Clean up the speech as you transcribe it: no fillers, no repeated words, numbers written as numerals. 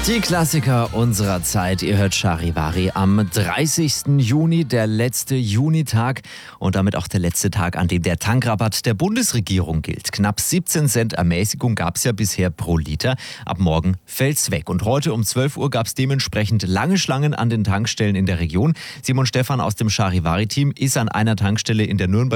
Die Klassiker unserer Zeit. Ihr hört Charivari am 30. Juni, der letzte Junitag und damit auch der letzte Tag, an dem der Tankrabatt der Bundesregierung gilt. Knapp 17 Cent Ermäßigung gab es ja bisher pro Liter. Ab morgen fällt's weg. Und heute um 12 Uhr gab es dementsprechend lange Schlangen an den Tankstellen in der Region. Simon Stephan aus dem Charivari-Team ist an einer Tankstelle in der Nürnberger